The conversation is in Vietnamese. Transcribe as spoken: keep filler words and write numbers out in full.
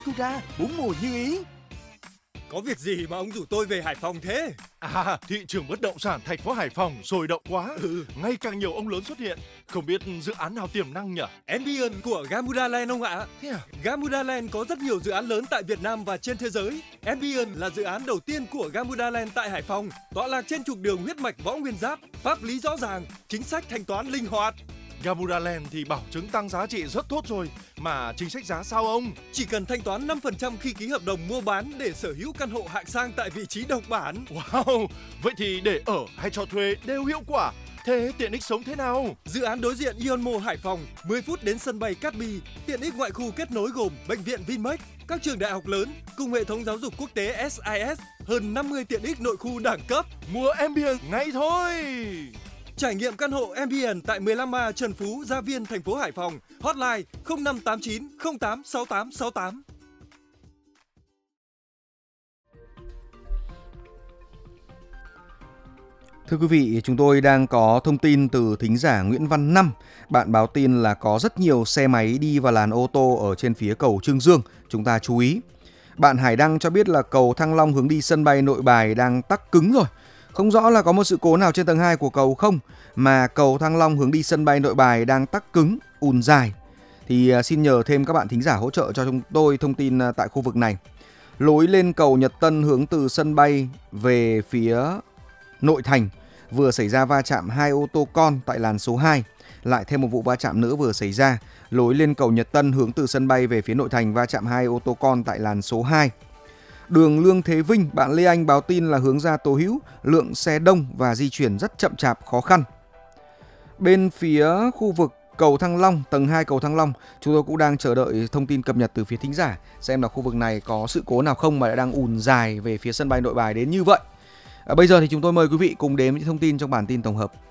Cuda, bốn mùa như ý. Có việc gì mà ông rủ tôi về Hải Phòng thế? À, thị trường bất động sản thành phố Hải Phòng sôi động quá. Ừ. Ngày càng nhiều ông lớn xuất hiện. Không biết dự án nào tiềm năng nhỉ? Ambient của Gamuda Land ông ạ. Thế à? Gamuda Land có rất nhiều dự án lớn tại Việt Nam và trên thế giới. Ambient là dự án đầu tiên của Gamuda Land tại Hải Phòng, tọa lạc trên trục đường huyết mạch Võ Nguyên Giáp, pháp lý rõ ràng, chính sách thanh toán linh hoạt. Gamuda Land thì bảo chứng tăng giá trị rất tốt rồi, mà chính sách giá sao ông? Chỉ cần thanh toán năm phần trăm khi ký hợp đồng mua bán để sở hữu căn hộ hạng sang tại vị trí độc bản. Wow, vậy thì để ở hay cho thuê đều hiệu quả. Thế tiện ích sống thế nào? Dự án đối diện Ion Mall Hải Phòng, mười phút đến sân bay Cát Bi, tiện ích ngoại khu kết nối gồm bệnh viện Vinmec, các trường đại học lớn cùng hệ thống giáo dục quốc tế ét i ét, hơn năm mươi tiện ích nội khu đẳng cấp. Mua Ambient ngay thôi. Trải nghiệm căn hộ Ambient tại mười lăm A Trần Phú, Gia Viên, thành phố Hải Phòng. Hotline không năm tám chín không tám sáu tám sáu tám. Thưa quý vị, chúng tôi đang có thông tin từ thính giả Nguyễn Văn Năm. Bạn báo tin là có rất nhiều xe máy đi vào làn ô tô ở trên phía cầu Trương Dương. Chúng ta chú ý. Bạn Hải Đăng cho biết là cầu Thăng Long hướng đi sân bay Nội Bài đang tắc cứng rồi. Không rõ là có một sự cố nào trên tầng hai của cầu không, mà cầu Thăng Long hướng đi sân bay Nội Bài đang tắc cứng, ùn dài. Thì xin nhờ thêm các bạn thính giả hỗ trợ cho chúng tôi thông tin tại khu vực này. Lối lên cầu Nhật Tân hướng từ sân bay về phía nội thành vừa xảy ra va chạm hai ô tô con tại làn số hai. Lại thêm một vụ va chạm nữa vừa xảy ra. Lối lên cầu Nhật Tân hướng từ sân bay về phía nội thành va chạm hai ô tô con tại làn số hai. Đường Lương Thế Vinh, bạn Lê Anh báo tin là hướng ra Tố Hữu, lượng xe đông và di chuyển rất chậm chạp, khó khăn. Bên phía khu vực cầu Thăng Long, tầng hai cầu Thăng Long, chúng tôi cũng đang chờ đợi thông tin cập nhật từ phía thính giả xem là khu vực này có sự cố nào không mà lại đang ùn dài về phía sân bay Nội Bài đến như vậy. À, bây giờ thì chúng tôi mời quý vị cùng đến với những thông tin trong bản tin tổng hợp.